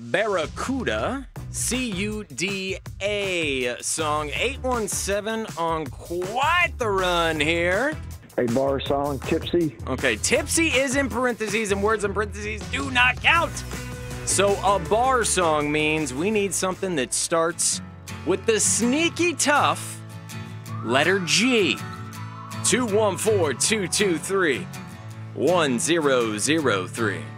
Barracuda, C-U-D-A song. 817 on quite the run here. A bar song, Tipsy. Okay, tipsy is in parentheses, and words in parentheses do not count. So a bar song means we need something that starts with the sneaky tough letter G. 214-223-1003.